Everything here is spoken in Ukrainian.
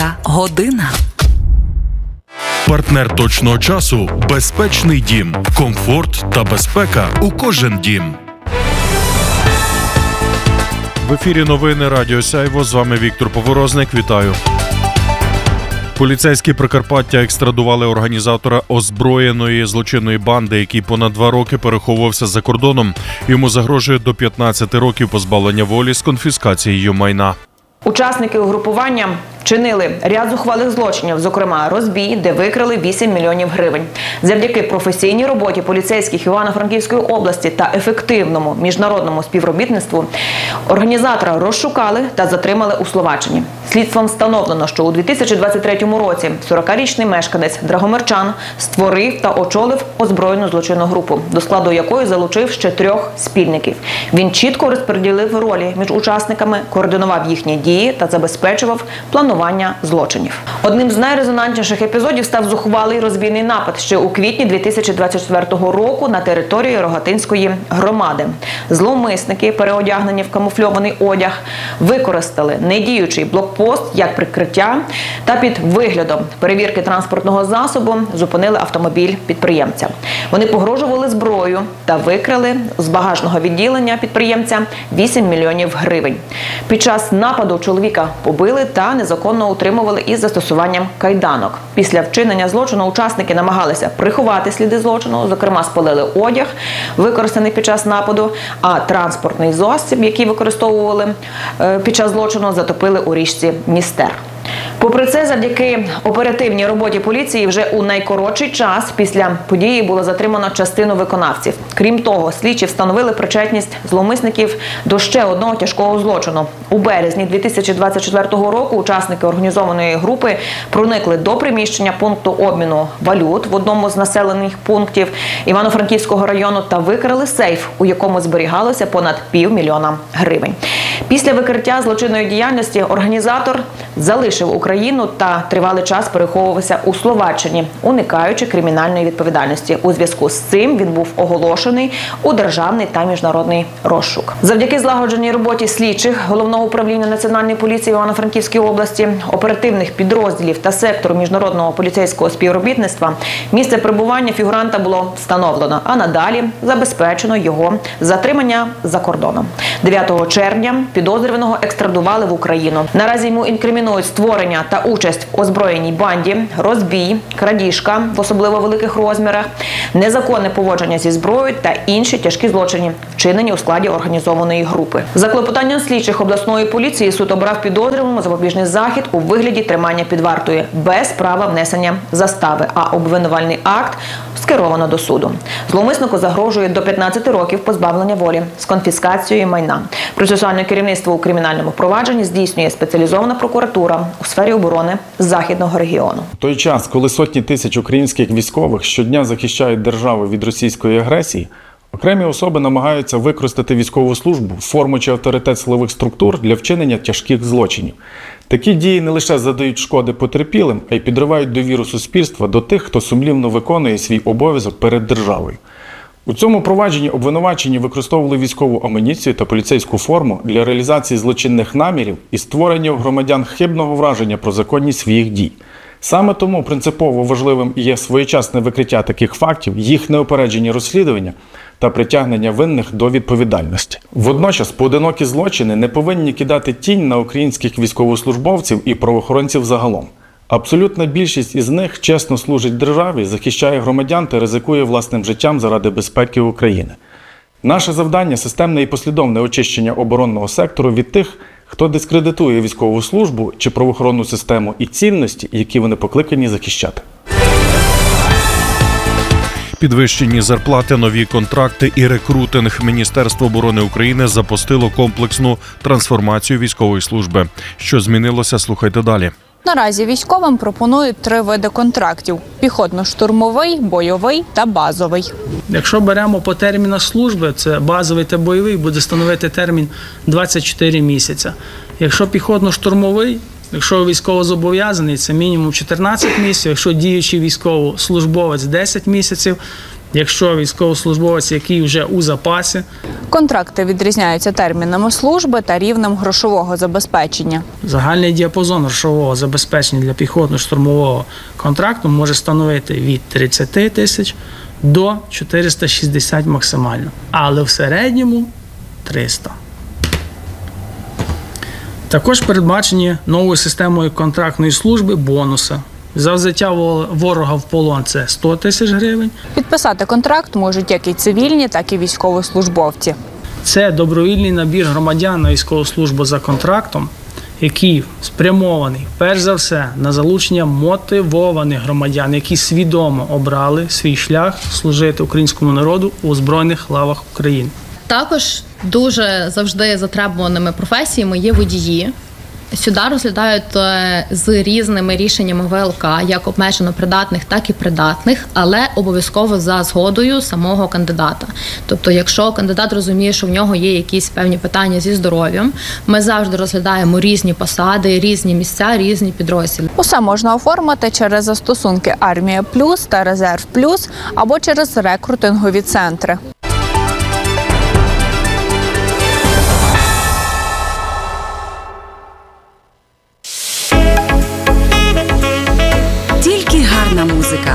Година. Партнер точного часу – безпечний дім. Комфорт та безпека у кожен дім. В ефірі новини Радіо Сяйво. З вами Віктор Поворозник. Вітаю. Поліцейські Прикарпаття екстрадували організатора озброєної злочинної банди, який понад 2 роки переховувався за кордоном. Йому загрожує до 15 років позбавлення волі з конфіскацією майна. Учасники угрупування вчинили ряд зухвалих злочинів, зокрема розбій, де викрали 8 мільйонів гривень. Завдяки професійній роботі поліцейських Івано-Франківської області та ефективному міжнародному співробітництву організатора розшукали та затримали у Словаччині. Слідством встановлено, що у 2023 році 40-річний мешканець Драгомирчан створив та очолив озброєну злочинну групу, до складу якої залучив ще 3 спільників. Він чітко розподілив ролі між учасниками, координував їхні дії та забезпечував планування злочинів. Одним з найрезонансніших епізодів став зухвалий розбійний напад ще у квітні 2024 року на території Рогатинської громади. Зловмисники, переодягнені в камуфльований одяг, використали недіючий блокпост як прикриття та під виглядом перевірки транспортного засобу зупинили автомобіль підприємця. Вони погрожували зброєю та викрали з багажного відділення підприємця 8 мільйонів гривень. Під час нападу чоловіка побили та незаконно утримували із застосуванням кайданок. Після вчинення злочину учасники намагалися приховати сліди злочину, зокрема спалили одяг, використаний під час нападу, а транспортний засіб, який використовували під час злочину, затопили у річці Дністер. Попри це, завдяки оперативній роботі поліції вже у найкоротший час після події було затримано частину виконавців. Крім того, слідчі встановили причетність зловмисників до ще одного тяжкого злочину. У березні 2024 року учасники організованої групи проникли до приміщення пункту обміну валют в одному з населених пунктів Івано-Франківського району та викрали сейф, у якому зберігалося понад 500 000 гривень. Після викриття злочинної діяльності організатор залишив Україну та тривалий час переховувався у Словаччині, уникаючи кримінальної відповідальності. У зв'язку з цим він був оголошений у державний та міжнародний розшук. Завдяки злагодженій роботі слідчих Головного управління Національної поліції Івано-Франківської області, оперативних підрозділів та сектору міжнародного поліцейського співробітництва місце перебування фігуранта було встановлено, а надалі забезпечено його затримання за кордоном. 9 червня підозрюваного екстрадували в Україну. Наразі йому інкримінують створення та участь в озброєній банді, розбій, крадіжка в особливо великих розмірах, незаконне поводження зі зброєю та інші тяжкі злочини, вчинені у складі організованої групи. За клопотанням слідчих обласної поліції суд обрав підозрюваному запобіжний захід у вигляді тримання під вартою без права внесення застави, а обвинувальний акт скеровано до суду. Зловмиснику загрожує до 15 років позбавлення волі з конфіскацією майна. Процесуальне керівництво у кримінальному провадженні здійснює спеціалізована прокуратура у сфері оборони Західного регіону. В той час, коли сотні тисяч українських військових щодня захищають державу від російської агресії, окремі особи намагаються використати військову службу, форму чи авторитет силових структур для вчинення тяжких злочинів. Такі дії не лише задають шкоди потерпілим, а й підривають довіру суспільства до тих, хто сумлінно виконує свій обов'язок перед державою. У цьому провадженні обвинувачені використовували військову амуніцію та поліцейську форму для реалізації злочинних намірів і створення у громадян хибного враження про законність своїх дій. Саме тому принципово важливим є своєчасне викриття таких фактів, їх неупереджені розслідування та притягнення винних до відповідальності. Водночас поодинокі злочини не повинні кидати тінь на українських військовослужбовців і правоохоронців загалом. Абсолютна більшість із них чесно служить державі, захищає громадян та ризикує власним життям заради безпеки України. Наше завдання – системне і послідовне очищення оборонного сектору від тих, хто дискредитує військову службу чи правоохоронну систему і цінності, які вони покликані захищати. Підвищені зарплати, нові контракти і рекрутинг. Міністерство оборони України запустило комплексну трансформацію військової служби. Що змінилося, слухайте далі. Наразі військовим пропонують 3 види контрактів – піхотно-штурмовий, бойовий та базовий. Якщо беремо по термінах служби, це базовий та бойовий, буде становити термін 24 місяця. Якщо піхотно-штурмовий, Якщо військовозобов'язаний, це мінімум 14 місяців, якщо діючий військовослужбовець 10 місяців, якщо військовослужбовець, який вже у запасі. Контракти відрізняються термінами служби та рівнем грошового забезпечення. Загальний діапазон грошового забезпечення для піхотно-штурмового контракту може становити від 30 тисяч до 460 максимально, але в середньому 300. Також передбачені новою системою контрактної служби бонуси. За взяття ворога в полон – це 100 тисяч гривень. Підписати контракт можуть як і цивільні, так і військовослужбовці. Це добровільний набір громадян на військову службу за контрактом, який спрямований, перш за все, на залучення мотивованих громадян, які свідомо обрали свій шлях служити українському народу у Збройних лавах України. Також дуже завжди затребуваними професіями є водії. Сюди розглядають з різними рішеннями ВЛК, як обмежено придатних, так і придатних, але обов'язково за згодою самого кандидата. Тобто, якщо кандидат розуміє, що в нього є якісь певні питання зі здоров'ям, ми завжди розглядаємо різні посади, різні місця, різні підрозділи. Усе можна оформити через застосунки «Армія Плюс» та «Резерв Плюс» або через рекрутингові центри. Тільки гарна музика.